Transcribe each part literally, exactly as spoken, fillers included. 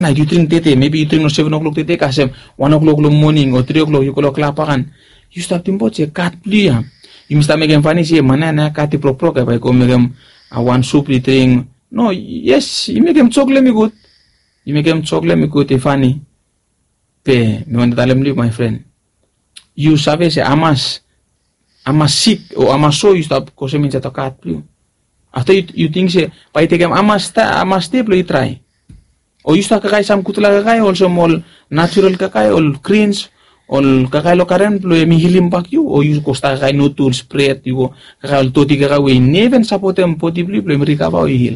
night you drink tete, maybe you drink no seven o'clock tete kasem one o'clock lo morning or three o'clock you call klapakan. You start to watch a cat plia. You must make him funny say manana cat pro pro by go make him a one soup drink. No, yes, you make him chocolate me good. You make him chocolate me good funny. Pe me want to tell him my friend. You savez say amas amas sick or amas so you stop cause means at a cat plu. After you, you think say by take him amas ta amas stable you try. O you start kakai sam kutula kakai also mol natural kakai all greens all kakai lo karen plo emi hilim pak you o you costa kakai no tool spread you go kakai toti kakai we never support them positively plo mereka ba o heal.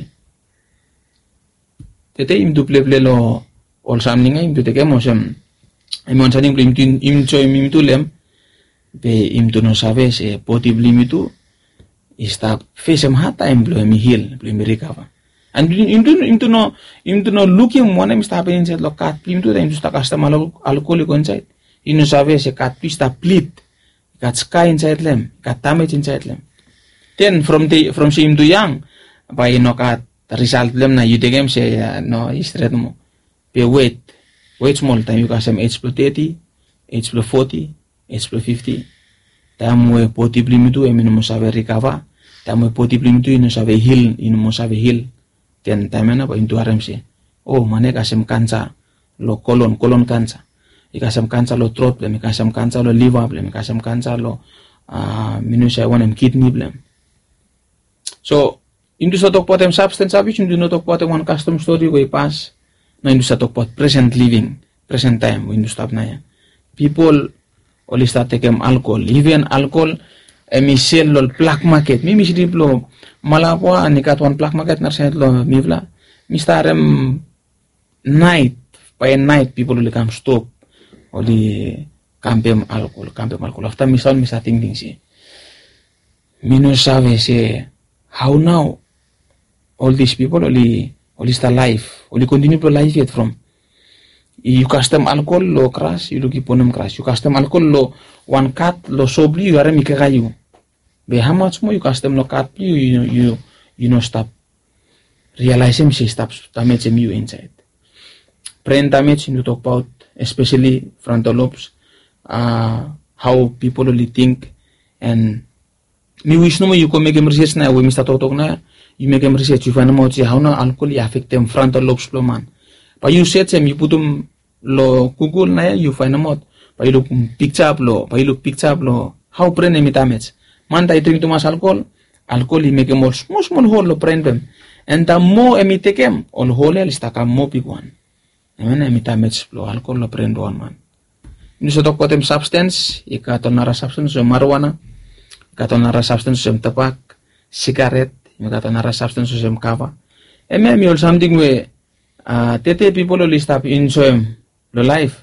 Tete im du ple ple lo all samninga im du teke mosem im on saning plo im tu im choi im tu lem be im tu no sabes e positively mi tu ista face em hata im plo emi heal plo mereka ba. And into into no into no looking one is happening inside lo cat plim to the into sta customer alcoholic inside. You know save se cat pista split. Got sky inside them, got damage inside them. Then from the from him to young by no cat result them na you the game say uh, no is straight mo. Be wait. Wait small time you got some H plus thirty, H plus forty, H plus fifty. Time we poti plim to e no save recover. Time we poti plim to no save heal, in mo save heal. Then time na pa into R M C. Oh, mane kasem cancer lo colon colon cancer. Ikasem cancer lo throat problem, ikasem cancer lo liver problem, ikasem cancer lo uh, minusya one kidney problem. So into sa talk about substance abuse, into no talk about one custom story we pass. No into sa talk about present living, present time we into stop na ya. People only start taking alcohol, even alcohol. Emi sell lo black market. Mi misri lo malapwa anikat one black market na sell lo mivla. Mistarem night by night people will come stop. Oli campem alcohol, campem alcohol. After mi sound mi sa ting ting si. Mi no sabe se how now all these people only only start life, only continue to life yet from. You custom alcohol lo crash, you keep on them crash. You custom alcohol lo one cut lo sobli you are mikagayu. Be how much more you custom lo cut you you you you know stop. Realize him she stops damage him you inside. Brain damage you talk about especially frontal lobes, uh, how people only think and me wish no more you can make him research na we mister talk na you make him research you find out how now alcohol affect them frontal lobes lo man. But you set them you put them lo Google na you find out. But you look picture up lo, but you look picture up lo how brain emi damage. Man tai drink too much alcohol, alcohol he make a more small small hole lo brain them. And the more emi take him, all hole is taka more big one. Amen emi damage lo alcohol lo brain one man. Ini so talk about them substance, ika to nara substance so marijuana, ika to nara substance so tabak, cigarette, ika to nara substance so kava. Emi emi all something we uh, tete people only stop enjoy lo life.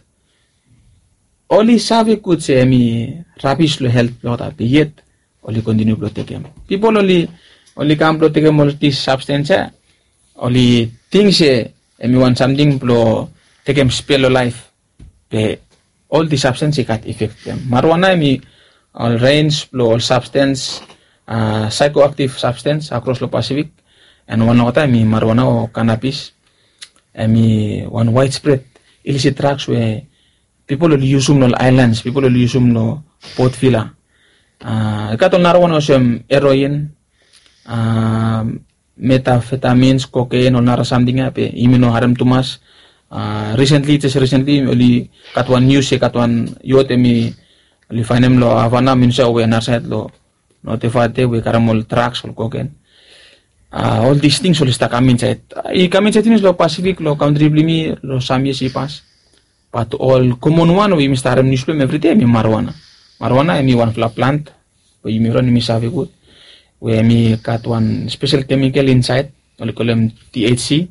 Only save could say me rubbish lo health lo that yet only continue to take them. People only only come to take all this substance only things say me want something to take them spell life. Be all the substance got effect them. Marijuana me all range all substance uh, psychoactive substance across the Pacific and one of time me marijuana or cannabis and me one widespread illicit drugs where people will use them no islands, people will use them no Port Vila. Uh, kato narawan osem heroin, uh, methamphetamines, cocaine, or nara something ape. Imino haram tumas. Uh, recently, just recently, oli katwan news se katwan yote mi oli finem lo avana minsa we narset lo notifate we karamol drugs or cocaine. Uh, all these things will start coming inside. I come inside things lo Pacific, lo country blimi, lo Samye si pas. But all common one we mister haram news every day mi marijuana. Marijuana mi one flower plant, we mi run mi save good. We mi got one special chemical inside, we call them T H C.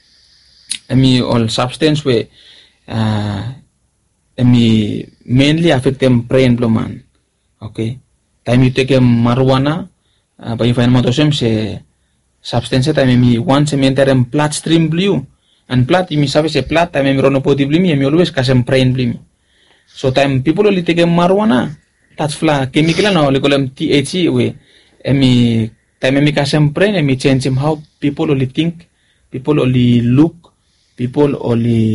Mi all substance we uh, mi mainly affect them brain bloman. Okay. Time you take a marijuana, uh, but if I not osem se substance time mi one cementer and plat stream blue. And plat mi sabe se plat time mi rono poti blimi mi always kasem brain blimi. So time people only take a marijuana. That's fla chemical na only call them T H C we. Emi time mi kasem brain emi change him how people only think, people only look, people only